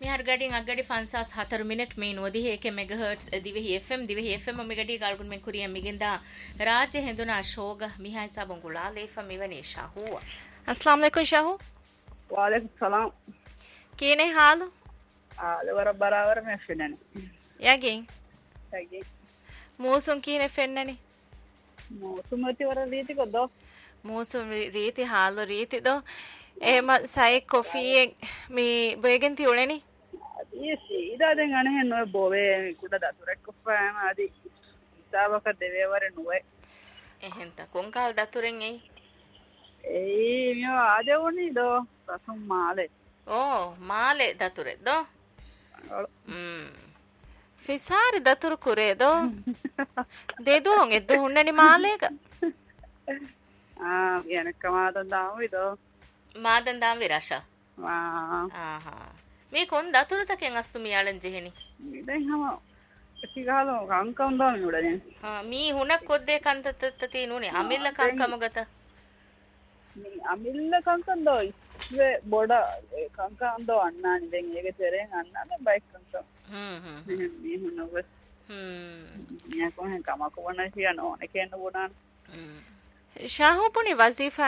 यार गडिंग अगडी 54 मिनिट में नोदी है के मेगाहर्ट्ज दिवे FM मेगडी गालगुन में कुरिया मिगिंदा राज्य हिंदुना शोग मिहाय साबुन गुला लेफा मिवनी शाहू अस्सलाम वालेकुम शाहू वालेकुम सलाम केने हाल वर बराबर में फिनने यागे मौसम केने फिनने मौसम मती वर रीति को दो मौसम रीति हाल रीति दो එහෙම සයි කොෆී මේ බෙගෙන් තියුණේනේ ये सीधा देंगने है नो बोवे कुड़ा दातुरे कोफाम आदि हिसाबක දෙවේවර නුවේ එහෙන්ත කොංකාල් දතුරෙන් ඒ මිය ආදෙවුනි දෝ රසම් මාලේ ඕ මාලේ දතුරේ දෝ ෆිසාරි දතුරු කුරේ දෝ දෙදුන් එද්ද හුන්නනි මාලේක යනකමාදන් දාමු දෝ මාදන් දාම් විරාෂා ආහා මේ කොන් දතුරතකෙන් අස්තු මියාලන් ජෙහෙනි දැන් හම ඉතිගාලෝ කංකම් දාමි උඩනේ මී හුණක් කොද්දේ කන්තත තිනුනේ අමිල්ල කංකමගත මේ අමිල්ල කංකම් දෝ ඉස්වේ බොඩ කංකම් දෝ අන්නානි දැන් ඒක තෙරෙන් අන්නානේ බයික් කංකම් මේ හුණවස් මියා කොහෙන් කමක වුණා කියනෝ නේ කියන්න වුණා शाहू पुनी वजीफा